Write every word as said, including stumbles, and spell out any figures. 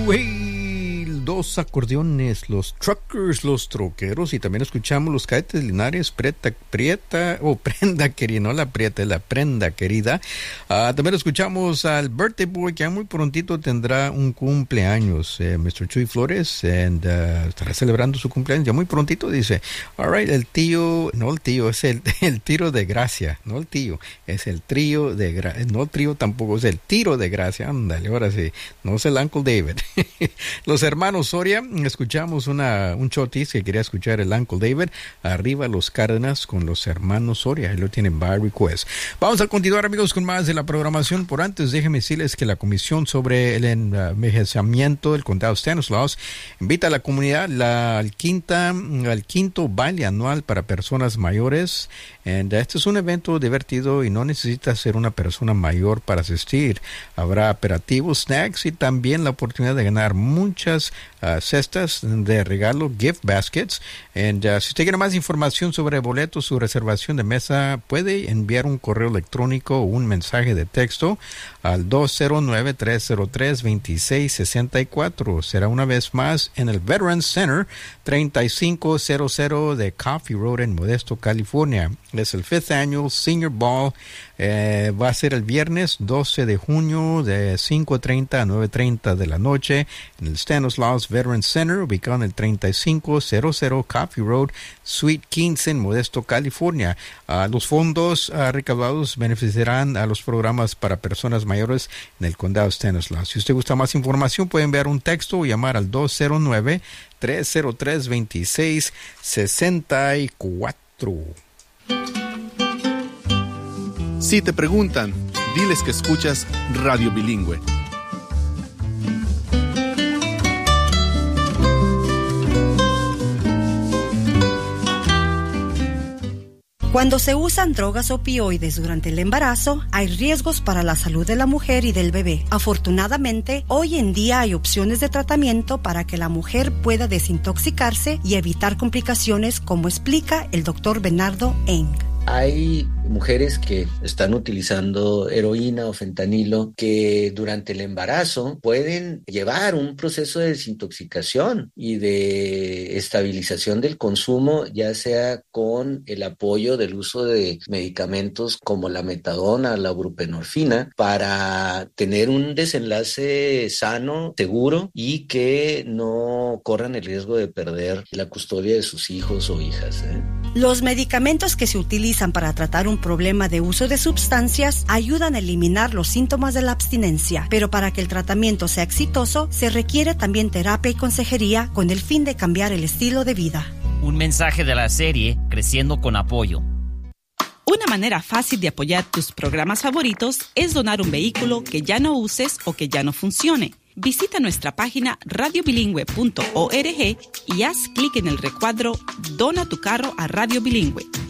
Hey, dos acordeones, los truckers, los troqueros, y también escuchamos los Cadetes Linares, Prieta, Prieta, o oh, Prenda Querida, no la Prieta, es la Prenda Querida. Uh, también escuchamos al Birthday Boy, que ya muy prontito tendrá un cumpleaños, eh, mister Chuy Flores, and, uh, estará celebrando su cumpleaños, ya muy prontito, dice. All right, el tío, no el tío, es el, el tiro de gracia, no el tío, es el trío de gracia, no el trío tampoco, es el tiro de gracia, ándale, ahora sí, no es el Uncle David. Los hermanos Soria, escuchamos una, un chotis que quería escuchar el Uncle David, arriba los Cárdenas con los hermanos Soria, ahí lo tienen by request. Vamos a continuar, amigos, con más de la programación. Por antes, déjenme decirles que la Comisión sobre el Envejecimiento del Condado de Stanislaus invita a la comunidad la, al, quinta, al quinto baile anual para personas mayores. And, uh, este es un evento divertido y no necesita ser una persona mayor para asistir. Habrá aperitivos, snacks y también la oportunidad de ganar muchas uh, cestas de regalo, gift baskets. And, uh, si usted quiere más información sobre boletos o reservación de mesa, puede enviar un correo electrónico o un mensaje de texto al dos cero nueve, tres cero tres, dos seis seis cuatro. Será una vez más en el Veterans Center, treinta y cinco cero de Coffee Road en Modesto, California. Es el fifth Annual Senior Ball. Eh, va a ser el viernes doce de junio de cinco treinta a nueve treinta de la noche en el Stanislaus Veterans Center, ubicado en el treinta y cinco cero Coffee Road, Suite quince en Modesto, California. Uh, los fondos uh, recaudados beneficiarán a los programas para personas mayores en el condado de Stanislaus. Si usted gusta más información, puede enviar un texto o llamar al dos cero nueve, tres cero tres, dos seis seis cuatro. Si te preguntan, diles que escuchas Radio Bilingüe. Cuando se usan drogas opioides durante el embarazo, hay riesgos para la salud de la mujer y del bebé. Afortunadamente, hoy en día hay opciones de tratamiento para que la mujer pueda desintoxicarse y evitar complicaciones, como explica el doctor Bernardo Eng. Hay mujeres que están utilizando heroína o fentanilo que durante el embarazo pueden llevar un proceso de desintoxicación y de estabilización del consumo, ya sea con el apoyo del uso de medicamentos como la metadona, la buprenorfina, para tener un desenlace sano, seguro y que no corran el riesgo de perder la custodia de sus hijos o hijas, ¿eh? Los medicamentos que se utilizan para tratar un problema de uso de sustancias ayudan a eliminar los síntomas de la abstinencia, pero para que el tratamiento sea exitoso, se requiere también terapia y consejería con el fin de cambiar el estilo de vida. Un mensaje de la serie Creciendo con Apoyo. Una manera fácil de apoyar tus programas favoritos es donar un vehículo que ya no uses o que ya no funcione. Visita nuestra página radio bilingüe punto org y haz clic en el recuadro Dona tu carro a Radio Bilingüe.